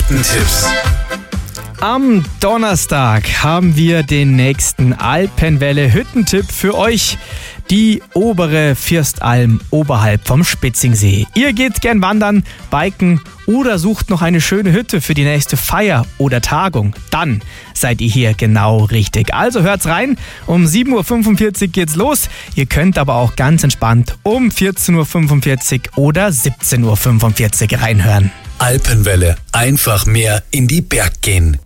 Hüttentipps. Am Donnerstag haben wir den nächsten Alpenwelle-Hüttentipp für euch. Die obere Firstalm oberhalb vom Spitzingsee. Ihr geht gern wandern, biken oder sucht noch eine schöne Hütte für die nächste Feier oder Tagung. Dann seid ihr hier genau richtig. Also hört's rein, um 7.45 Uhr geht's los. Ihr könnt aber auch ganz entspannt um 14.45 Uhr oder 17.45 Uhr reinhören. Alpenwelle. Einfach mehr in die Berg gehen.